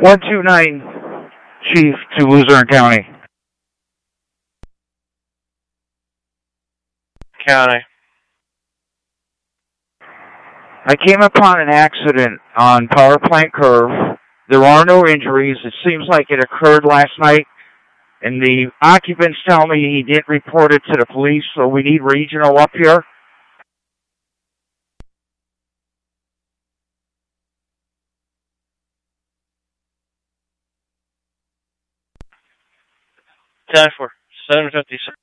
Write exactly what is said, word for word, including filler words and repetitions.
one two nine, Chief, to Luzerne County. County. I came upon an accident on Power Plant Curve. There are no injuries. It seems like it occurred last night, and the occupants tell me he didn't report it to the police, so we need regional up here. ten for seven fifty-six.